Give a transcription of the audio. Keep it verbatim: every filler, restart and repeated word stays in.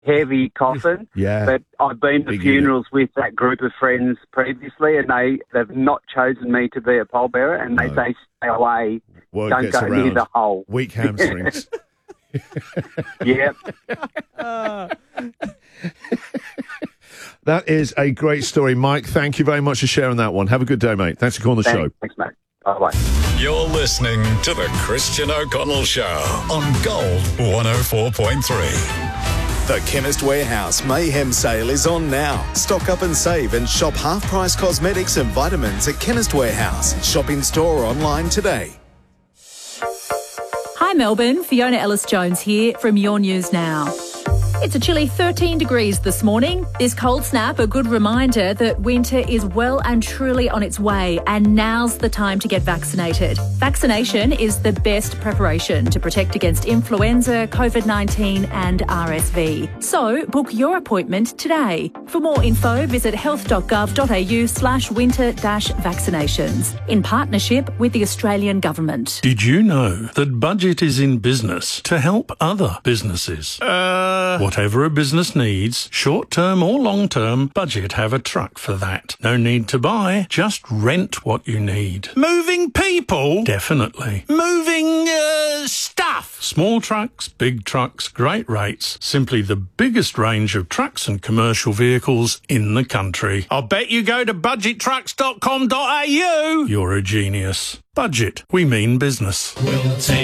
heavy coffin. Yeah. But I've been to Big funerals with that group of friends previously, and they, they've not chosen me to be a pallbearer, and they No. say, stay away, Word don't gets go near around. the hole. Weak hamstrings. Yep. That is a great story, Mike. Thank you very much for sharing that one. Have a good day, mate. Thanks for calling the Thanks, show. thanks, mate. Bye-bye. You're listening to The Christian O'Connell Show on Gold one oh four point three. The Chemist Warehouse Mayhem Sale is on now. Stock up and save and shop half-price cosmetics and vitamins at Chemist Warehouse. Shop in store or online today. Hi Melbourne, Fiona Ellis-Jones here from Your News Now. It's a chilly thirteen degrees this morning. This cold snap, a good reminder that winter is well and truly on its way, and now's the time to get vaccinated. Vaccination is the best preparation to protect against influenza, COVID nineteen and R S V. So book your appointment today. For more info, visit health.gov.au slash winter dash vaccinations in partnership with the Australian Government. Did you know that Budget is in business to help other businesses? Uh... Whatever a business needs, short-term or long-term, Budget have a truck for that. No need to buy, just rent what you need. Moving people? Definitely. Moving, uh, stuff? Small trucks, big trucks, great rates. Simply the biggest range of trucks and commercial vehicles in the country. I'll bet you go to budget trucks dot com dot a u. You're a genius. Budget. We mean business. We'll take